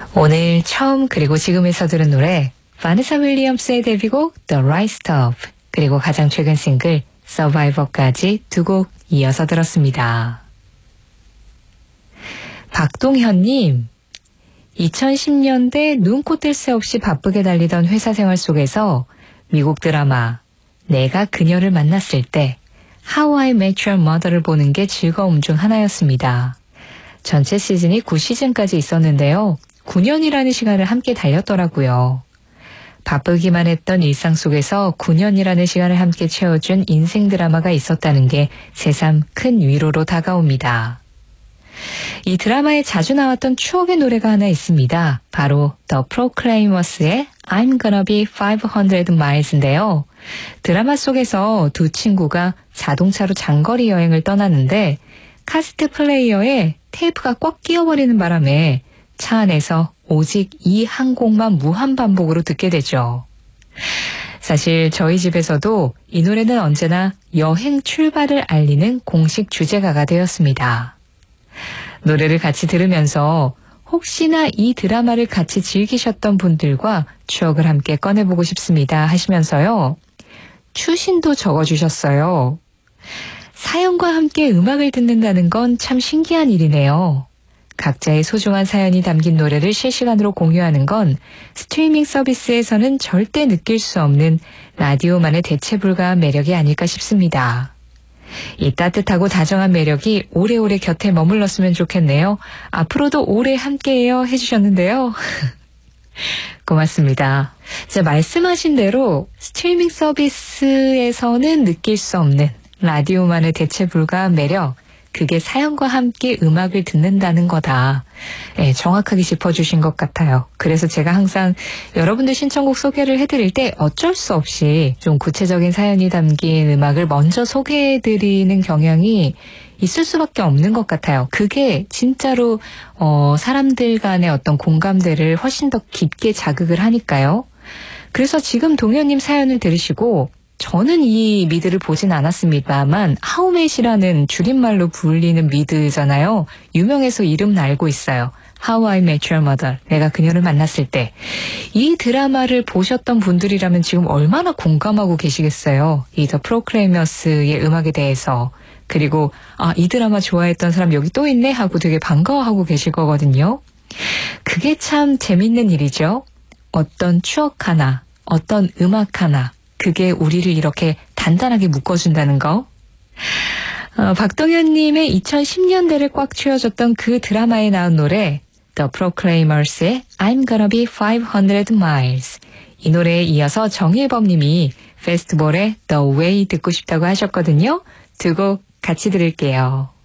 오늘 처음 그리고 지금에서 들은 노래 바네사 윌리엄스의 데뷔곡 The Right Stuff 그리고 가장 최근 싱글 Survivor까지 두 곡 이어서 들었습니다. 박동현님, 2010년대 눈코 뜰 새 없이 바쁘게 달리던 회사 생활 속에서 미국 드라마 내가 그녀를 만났을 때 How I Met Your Mother를 보는 게 즐거움 중 하나였습니다. 전체 시즌이 9시즌까지 있었는데요. 9년이라는 시간을 함께 달렸더라고요. 바쁘기만 했던 일상 속에서 9년이라는 시간을 함께 채워준 인생 드라마가 있었다는 게 새삼 큰 위로로 다가옵니다. 이 드라마에 자주 나왔던 추억의 노래가 하나 있습니다. 바로 The Proclaimers의 I'm Gonna Be 500 Miles인데요. 드라마 속에서 두 친구가 자동차로 장거리 여행을 떠나는데 카세트 플레이어에 테이프가 꽉 끼어버리는 바람에 차 안에서 오직 이 한 곡만 무한 반복으로 듣게 되죠. 사실 저희 집에서도 이 노래는 언제나 여행 출발을 알리는 공식 주제가가 되었습니다. 노래를 같이 들으면서 혹시나 이 드라마를 같이 즐기셨던 분들과 추억을 함께 꺼내보고 싶습니다 하시면서요. 추신도 적어주셨어요. 사연과 함께 음악을 듣는다는 건 참 신기한 일이네요. 각자의 소중한 사연이 담긴 노래를 실시간으로 공유하는 건 스트리밍 서비스에서는 절대 느낄 수 없는 라디오만의 대체 불가한 매력이 아닐까 싶습니다. 이 따뜻하고 다정한 매력이 오래오래 곁에 머물렀으면 좋겠네요. 앞으로도 오래 함께해요 해주셨는데요. 고맙습니다. 제가 말씀하신 대로 스트리밍 서비스에서는 느낄 수 없는 라디오만의 대체 불가한 매력, 그게 사연과 함께 음악을 듣는다는 거다. 네, 정확하게 짚어주신 것 같아요. 그래서 제가 항상 여러분들 신청곡 소개를 해드릴 때 어쩔 수 없이 좀 구체적인 사연이 담긴 음악을 먼저 소개해드리는 경향이 있을 수밖에 없는 것 같아요. 그게 진짜로 사람들 간의 어떤 공감대를 훨씬 더 깊게 자극을 하니까요. 그래서 지금 동현님 사연을 들으시고 저는 이 미드를 보진 않았습니다만 하우메이시라는 줄임말로 불리는 미드잖아요. 유명해서 이름은 알고 있어요. How I Met Your Mother, 내가 그녀를 만났을 때. 이 드라마를 보셨던 분들이라면 지금 얼마나 공감하고 계시겠어요. 이 The Proclaimers의 음악에 대해서. 그리고 이 드라마 좋아했던 사람 여기 또 있네 하고 되게 반가워하고 계실 거거든요. 그게 참 재밌는 일이죠. 어떤 추억 하나, 어떤 음악 하나, 그게 우리를 이렇게 단단하게 묶어준다는 거. 박동현님의 2010년대를 꽉 채워줬던 그 드라마에 나온 노래 The Proclaimers의 I'm Gonna Be 500 Miles. 이 노래에 이어서 정일범님이 페스티벌의 The Way 듣고 싶다고 하셨거든요. 두 곡 같이 들을게요.